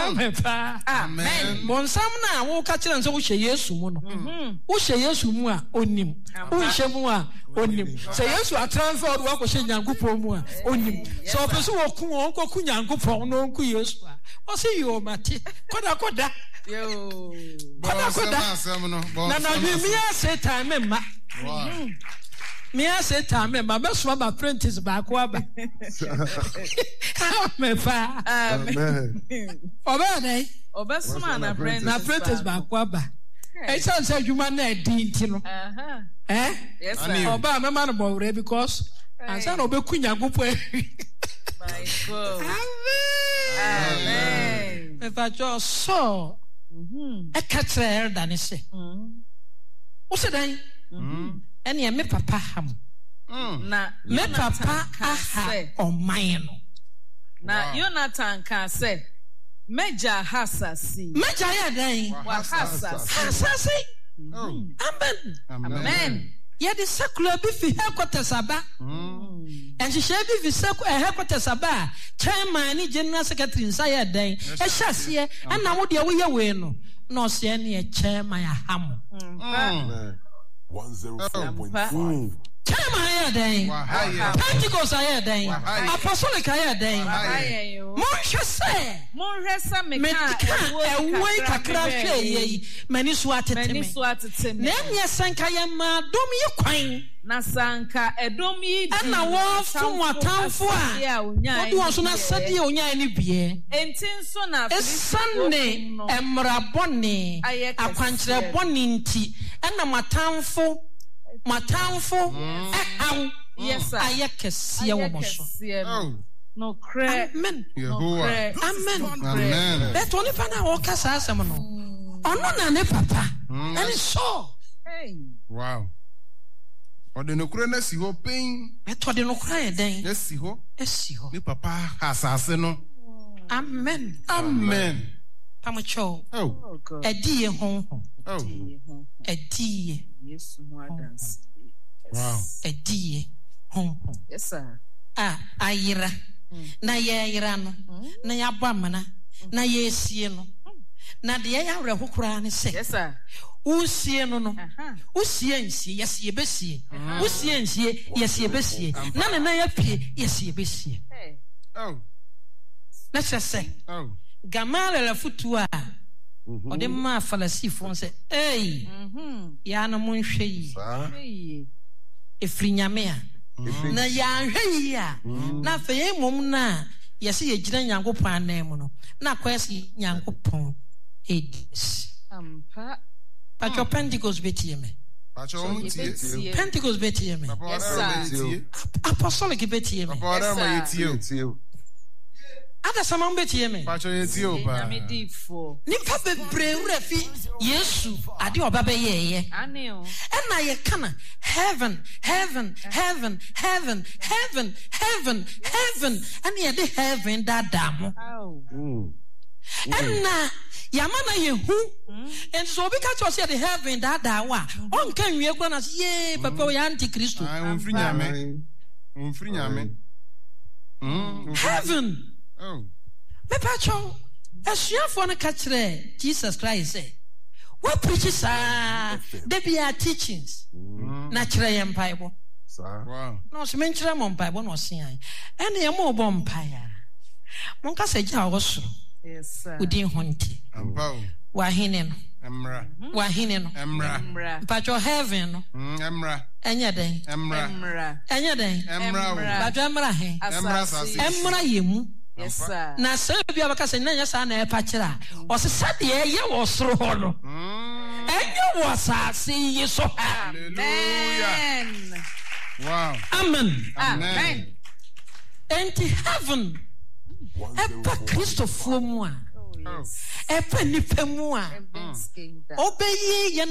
Amen. Bonsam na wo ka kire nso wo hye Yesu mu no. Wo hye Yesu mu a onim. Wo hye mu a onim. Se Yesu atransfer wo akɔhye Nyankopɔn mu a onim. So opeso wo ku won koku Nyankopɔn no nku Yesu a. O se yo mate. Koda. Yo. Na me Satan memma. Me Satan memma be so ba apprentice ba ko aba. Amen. Obesuma na apprentice ba ko aba. E say adwuma na edi nti no. Yes sir. Oba memma no bowre because ansa na obeku Nyankopɔn. My God. Amen. Me fa jo so. E katre da ne se. O se dan. Ene me papa ham. Na me papa aha oman no. Na Jonathan can say Meja hasasi. Meja ya dan. Wa hasasi. Amen. Ya de sakula bi fi headquarters aba. And she bi fi headquarters aba. Chairman ni general secretary nsa ya dan. E hyase and na wo de wo ye we no. No se na e chairman ya ham. 104.5. Chairman ya dan. Pentecost ya dan. Apostolic ya dan. Mon hwese me ka e kakra hwe ye mani so atete. Na nya sanka ye ma dom ye kwan. Na sanka edom yi di. Na wo fun watamfo a. Wo do so na sade onya ni bie. Entin so na Sunday emrabone akwankyere bone nti na matamfo yes sir ayekese wo moso. No cre. Amen. Amen. That only fa na wo kasa asem no. Ono na ne papa. And so. Hey. Wow. Ode no kure na si ho pen. Ode no kure den. Na si ho. Esi ho. Ni papa asase no. Amen. Pamocho. Oh. Edi ho. Oh. Edi. Yes, more dance. Wow. Edi ho. Yes sir. Ayira. Na ye yira no. Na ya bamana. Na ye sie no. Na de ya wre hokura ne se. Yes sir. Usie no no. Usie nsie yes ye besie. Usie nsie yes ye besie. Na ya pie yes ye besie. Oh. Let's just say. Oh. Gamala la futua. Ode ma falasifo se ya na mo nhwe yi. Efri nyame a. Na ya nhwe yi a. Na fe ye mom na yesi ye gina Nyankopon anam no. Na kwesi Nyankopon edis. Ampa. Pacho Pentecost betie me. Pacho mutie. Pentecost betie me. Yes sir. Apostolic betie me. Papa ma yetie. Ada sama betie me. Pacho yetie o ba. Na me di fo. Nimfa bebre wura fi Yesu ade oba be ye. Aneo. Na ye kana heaven. And ye de heaven da damo. Na yamana ye hu. And so be catch us the heaven da wa. On kan wie kwa na ye papa ya antichrist. Umfri nyame. Heaven. Oh. Me pacho. Esuafo na ka kire Jesus Christ say. What preaches they be our teachings. Na kire ye Bible. Wow. No se men kire mo Bible no se an. Ene ye mo bo mpaya. Mon ka se ja wo soro. Yes sir. Udin honti. Ampa. Wa hine no. Emra. Wa hine no. Emra. Pacho heaven no. Emra. Enya den. Emra. Enya den. Emra. Pacho emra he. Emra sase. Emra yemu. Yes sir. Na se bia baka se nanya sa na e pa kira. O se sade ye wo soro ho no. Enya wo sase yi so. Hallelujah. Wow. Amen. Enti heaven. Epa Christopher mu a. Epa nipa mu a. Obeye